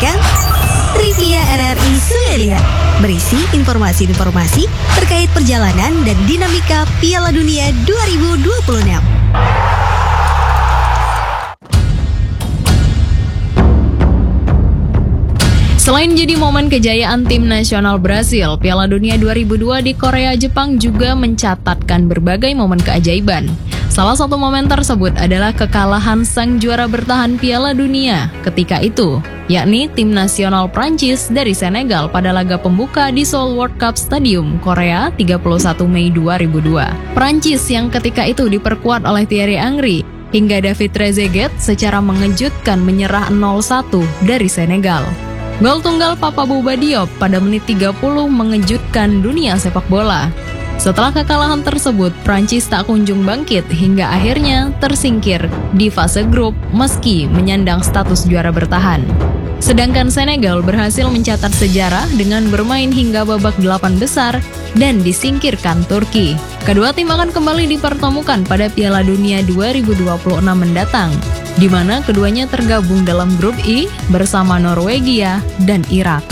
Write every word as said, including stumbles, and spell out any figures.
mendengarkan Trivia R R I Sungai Liat, berisi informasi-informasi terkait perjalanan dan dinamika Piala Dunia dua ribu dua puluh enam. Selain jadi momen kejayaan tim nasional Brasil, Piala Dunia dua ribu dua di Korea Jepang juga mencatatkan berbagai momen keajaiban. Salah satu momen tersebut adalah kekalahan sang juara bertahan Piala Dunia ketika itu, yakni tim nasional Prancis dari Senegal pada laga pembuka di Seoul World Cup Stadium, Korea, tiga puluh satu Mei dua ribu dua. Prancis yang ketika itu diperkuat oleh Thierry Henry hingga David Trezeguet secara mengejutkan menyerah nol satu dari Senegal. Gol tunggal Papa Bouba Diop pada menit tiga puluh mengejutkan dunia sepak bola. Setelah kekalahan tersebut, Prancis tak kunjung bangkit hingga akhirnya tersingkir di fase grup meski menyandang status juara bertahan. Sedangkan Senegal berhasil mencatat sejarah dengan bermain hingga babak delapan besar dan disingkirkan Turki. Kedua tim akan kembali dipertemukan pada Piala Dunia dua ribu dua puluh enam mendatang, di mana keduanya tergabung dalam grup I bersama Norwegia dan Irak.